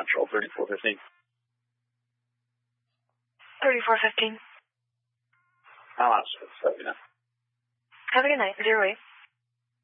Central, 3415. 3415. I'm on 79. Have a good night. 08.